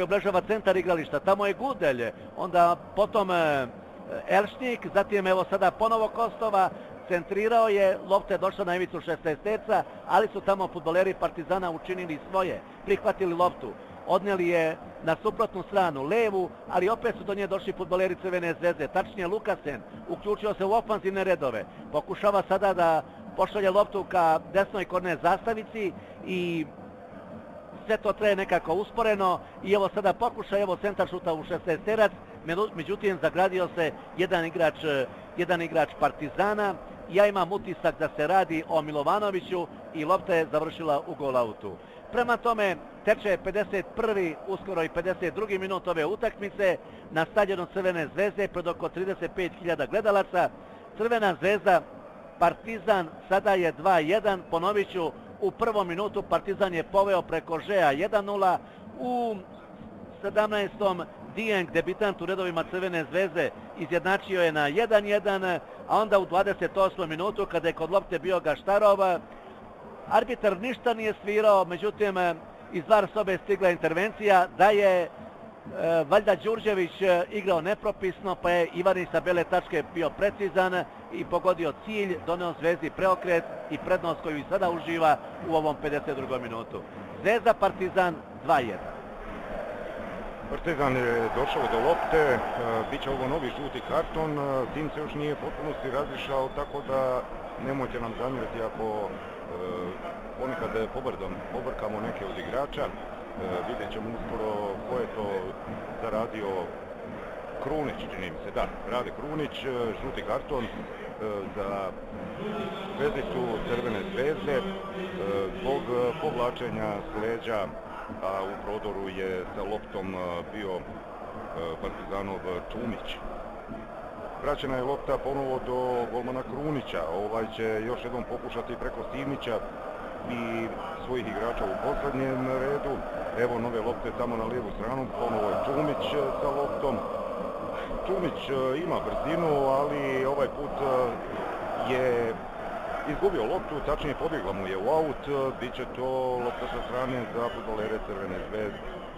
koji obležava centar igrališta. Tamo je Gudelj, onda potom Elšnik, zatim evo sada ponovo Kostova, centrirao je, lopta je došla na ivicu 16-terca, ali su tamo fudbaleri Partizana učinili svoje, prihvatili loptu, odnijeli je na suprotnu stranu, levu, ali opet su do nje došli fudbaleri Crvene zvezde, tačnije Lukasen, uključio se u ofanzivne redove, pokušava sada da pošalje loptu ka desnoj korner zastavici i sve to traje nekako usporeno i evo sada pokušaj, evo centar šuta u 16-terac, međutim zagradio se jedan igrač Partizana. Ja imam utisak da se radi o Milovanoviću i lopta je završila u gol-autu. Prema tome, teče 51. uskoro i 52. minut ove utakmice na stadionu Crvene zvezde pred oko 35.000 gledalaca. Crvena zvezda, Partizan sada je 2-1, ponovit ću, u prvom minutu Partizan je poveo preko Žeja 1-0, u 17. Dijeng, debitant u redovima Crvene zvezde, izjednačio je na 1-1, a onda u 28. minutu, kada je kod lopte bio Gaštarov, arbitar ništa nije svirao, međutim iz VAR sobe stigla intervencija da je valjda Đurđević igrao nepropisno, pa je Ivanin sa bele tačke bio precizan i pogodio cilj, doneo Zvezdi preokret i prednost koju i sada uživa u ovom 52. minutu. Zvezda Partizan 2-1. Partizan je došao do lopte, bit će ovo novi žuti karton, tim se još nije potpunosti razišao, tako da nemojte nam zamjeriti ako ponekad pobrkamo neke od igrača. Vidjet ćemo uskoro ko je to zaradio. Krunić, čini mi se, da, Rade Krunić, žuti karton za zvezdicu Crvene zvezde zbog povlačenja s leđa, a u prodoru je sa loptom bio Partizanov Čumić. Vraćena je lopta ponovo do golmana Krunića, ovaj će još jednom pokušati preko Simića i svojih igrača u posljednjem redu. Evo nove lopte tamo na lijevu stranu, ponovo je Čumić sa loptom. Čumić ima brzinu, ali ovaj put je izgubio loptu, tačnije pobjegla mu je u aut, bit će to lopta sa strane za fudbalere Crvene zvezde.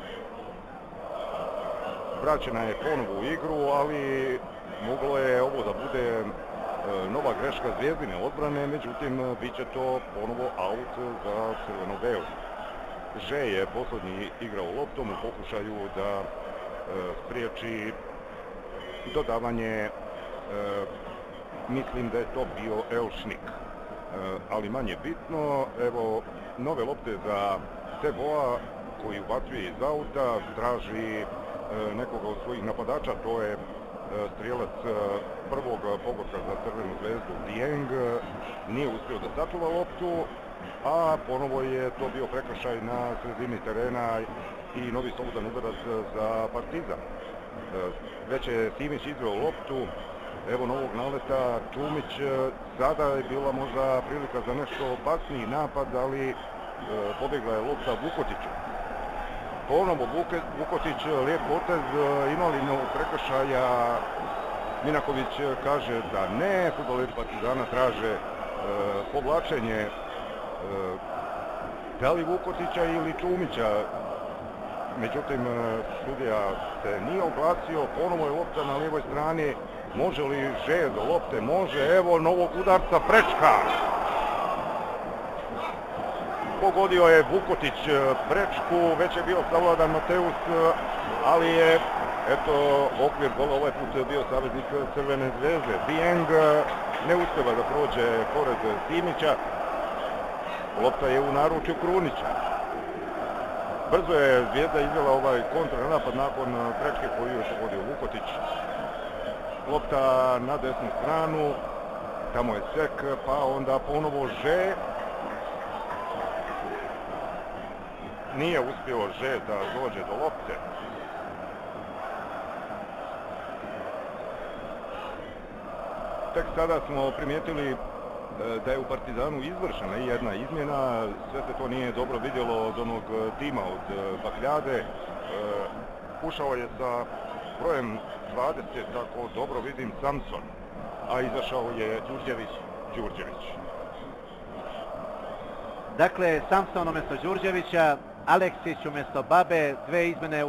Vraćena je ponovo u igru, ali moglo je ovo da bude nova greška Zvezdine odbrane, međutim bit će to ponovo aut za crveno-beli. Že je posljednji igrao loptom u pokušaju da spriječi dodavanje, mislim da je to bio Elšnik, ali manje bitno. Evo nove lopte za Teboa koji ubacuje iz auta, traži nekoga od svojih napadača, to je strijelac prvog pogotka za Crvenu zvezdu Dijeng, nije uspio da sačuva loptu, a ponovo je to bio prekršaj na sredini terena i novi slobodan udarac za Partizan. Već je Simić izveo loptu, evo novog naleta Čumić, sada je bila možda prilika za nešto opasniji napad, ali pobjegla je lopta Vukotiću. Ponovo Vukotić, lijep potez, imali novog prekršaja, Minaković kaže da ne, fudbaleri Partizana traže povlačenje da li Vukotića ili Čumića. Međutim, sudija se nije oglasio, ponovo je lopta na lijevoj strani, može li Že do lopte? Može, evo novog udarca Prečka. Pogodio je Vukotić Prečku, već je bio savladan Mateus, ali je, eto, okvir gola ovaj put bio saveznik Crvene zvezde. Dijeng ne uspjeva da prođe pored Simića, lopta je u naručju Krunića. Brzo je Zvijezda izvela ovaj kontranapad nakon Prečke koju je pogodio Vukotić. Lopta na desnu stranu, tamo je Sek, pa onda ponovo Že. Nije uspio Že da dođe do lopte. Tek sada smo primijetili da je u Partizanu izvršena i jedna izmjena, sve se to nije dobro vidjelo od onog tima od Bakljade. Ušao je sa brojem 20, tako dobro vidim, Samson, a izašao je Đurđević. Dakle, Samson umjesto Đurđevića, Aleksić umjesto Babe, dve izmjene